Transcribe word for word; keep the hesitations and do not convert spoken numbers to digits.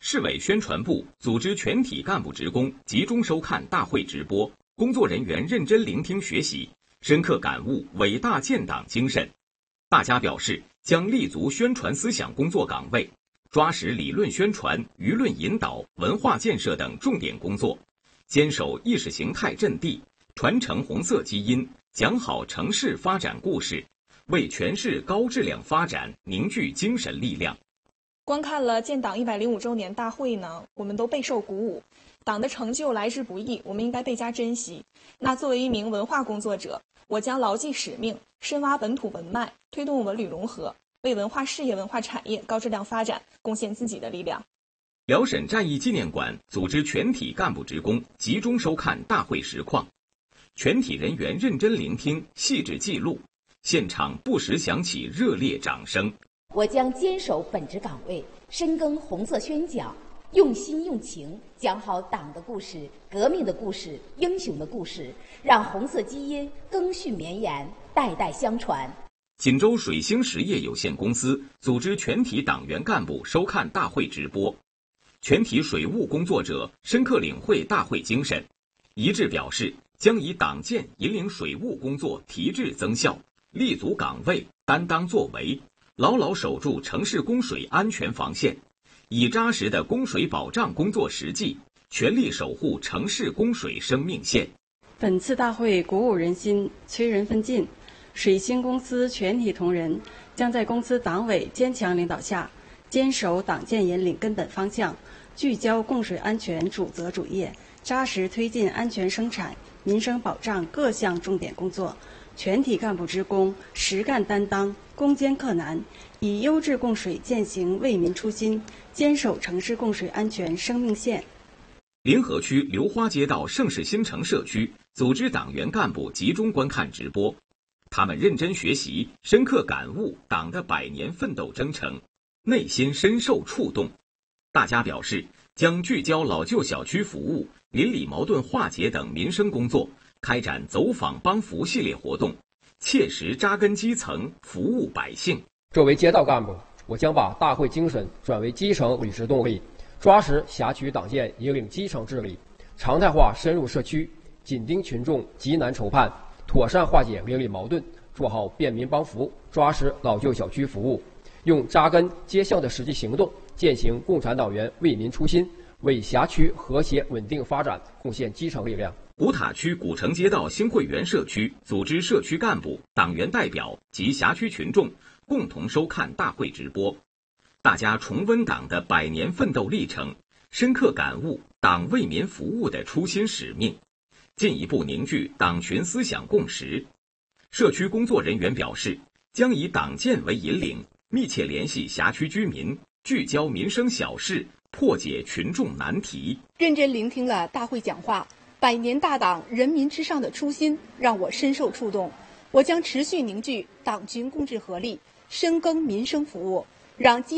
市委宣传部组织全体干部职工集中收看大会直播，工作人员认真聆听学习，深刻感悟伟大建党精神。大家表示将立足宣传思想工作岗位，抓实理论宣传、舆论引导、文化建设等重点工作，坚守意识形态阵地，传承红色基因，讲好城市发展故事，为全市高质量发展凝聚精神力量。 观看了建党一百零五周年大会呢，我们都备受鼓舞。党的成就来之不易，我们应该倍加珍惜。那作为一名文化工作者，我将牢记使命，深挖本土文脉，推动文旅融合，为文化事业、文化产业高质量发展贡献自己的力量。 辽沈战役纪念馆组织全体干部职工集中收看大会实况，全体人员认真聆听，细致记录，现场不时响起热烈掌声。 我将坚守本职岗位，深耕红色宣讲，用心用情讲好党的故事、革命的故事、英雄的故事，让红色基因更续绵延，代代相传。 锦州水星实业有限公司组织全体党员干部收看大会直播，全体水务工作者深刻领会大会精神，一致表示将以党建引领水务工作提质增效，立足岗位，担当作为，牢牢守住城市供水安全防线，以扎实的供水保障工作实际，全力守护城市供水生命线。 本次大会鼓舞人心，催人奋进。水星公司全体同仁将在公司党委坚强领导下，坚守党建引领根本方向，聚焦供水安全主责主业，扎实推进安全生产、民生保障各项重点工作。全体干部职工实干担当，攻坚克难，以优质供水践行为民初心，坚守城市供水安全生命线。 临河区流花街道盛世新城社区组织党员干部集中观看直播，他们认真学习，深刻感悟党的百年奋斗征程，内心深受触动。大家表示将聚焦老旧小区服务、邻里矛盾化解等民生工作，开展走访帮扶系列活动，切实扎根基层，服务百姓。 作为街道干部，我将把大会精神转为基层履实动力，抓实辖区党建引领基层治理，常态化深入社区，紧盯群众急难愁盼，妥善化解邻里矛盾，做好便民帮扶，抓实老旧小区服务，用扎根结效的实际行动践行共产党员为民初心，为辖区和谐稳定发展贡献基层力量。 古塔区古城街道新会园社区组织社区干部、党员代表及辖区群众共同收看大会直播，大家重温党的百年奋斗历程，深刻感悟党为民服务的初心使命，进一步凝聚党群思想共识。社区工作人员表示，将以党建为引领，密切联系辖区居民，聚焦民生小事，破解群众难题。 认真聆听了大会讲话，百年大党人民至上的初心让我深受触动。我将持续凝聚党群共治合力，深耕民生服务，让基